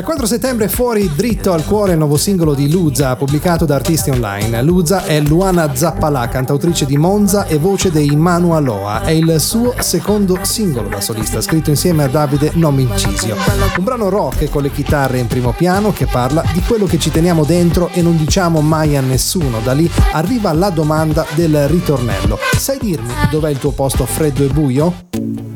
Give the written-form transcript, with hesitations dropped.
Il 4 settembre fuori dritto al cuore il nuovo singolo di Luza, pubblicato da artisti online. Luza è Luana Zappalà, cantautrice di Monza e voce dei Manu Aloha. È il suo secondo singolo da solista, scritto insieme a Davide Nomincisio. Un brano rock con le chitarre in primo piano che parla di quello che ci teniamo dentro e non diciamo mai a nessuno. Da lì arriva la domanda del ritornello. Sai dirmi dov'è il tuo posto freddo e buio?